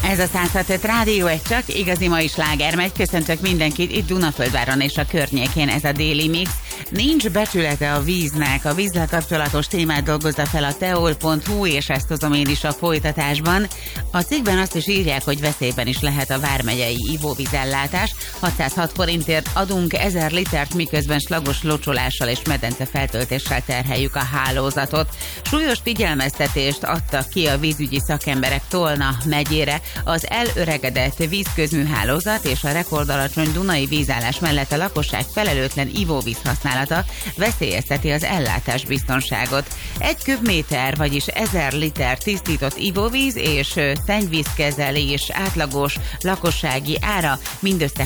Ez a 106 Rádió, egy csak igazi mai sláger megy. Köszöntök mindenkit itt Dunaföldváron és a környékén, ez a Daily Mix. Nincs becsülete a víznek, a vízzel kapcsolatos témát dolgozza fel a teol.hu, és ezt hozom én is a folytatásban. A cikkben azt is írják, hogy veszélyben is lehet a vármegyei ivóvízellátás. 606 forintért adunk 1000 litert, miközben slagos locsolással és medence feltöltéssel terheljük a hálózatot. Súlyos figyelmeztetést adtak ki a vízügyi szakemberek Tolna megyére. Az elöregedett vízközműhálózat és a rekordalacsony Dunai vízállás mellett a lakosság felelőtlen ivóvíz használata veszélyezteti az ellátásbiztonságot. 1 köbméter, vagyis 1000 liter tisztított ivóvíz és szennyvízkezelés átlagos lakossági ára mindössze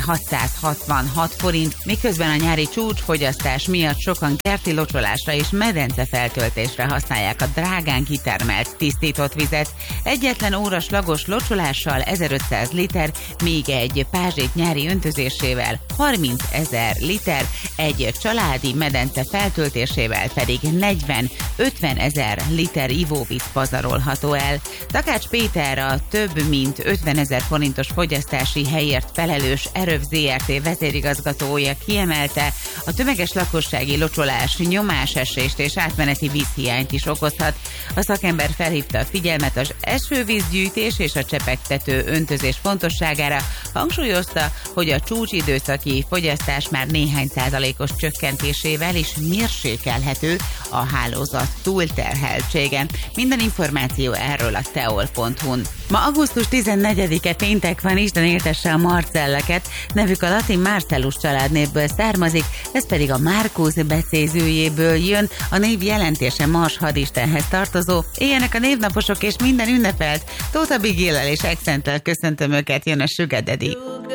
666 forint, miközben a nyári csúcsfogyasztás miatt sokan kerti locsolásra és medence feltöltésre használják a drágán kitermelt tisztított vizet. Egyetlen óra slagos locsolással 1500 liter, még egy pázsit nyári öntözésével 30 000 liter, egy családi medence feltöltésével pedig 40-50 000 liter ivóvíz pazarolható el. Takács Péter, a több mint 50 000 forintos fogyasztási helyért felelős Eröv Zrt. Vezérigazgatója kiemelte, a tömeges lakossági locsolás nyomásesést és átmeneti vízhiányt is okozhat. A szakember felhívta a figyelmet az esővízgyűjtés és a csepegtető öntözés fontosságára, hangsúlyozta, hogy a csúcsidőszaki fogyasztás már néhány százalékos csökkentésével is mérsékelhető a hálózat túlterheltsége. Minden információ erről a teol.hu-n. Ma augusztus 14-e péntek van, Isten éltesse a Marcelleket, nevük a latin Marcellus családnévből származik, ez pedig a Marcus becézőjéből jön, a név jelentése Mars hadistenhez tartozó. Éljenek a névnaposok és minden ünnepelt. Tóth Abigaillel és Accenttel köszöntöm őket, jön a Sugar Daddy.